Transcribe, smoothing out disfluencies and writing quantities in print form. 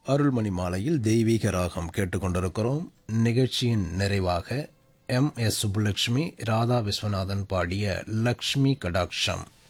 அருள்மணி மாலையில் தெய்வீக ராகம் கேட்டுக்கொண்டிருக்கிறோம். நிகழ்ச்சியின் நிறைவாக எம்.எஸ். சுப்புலட்சுமி, ராதா விஸ்வநாதன் பாடிய லக்ஷ்மி கடாட்சம்.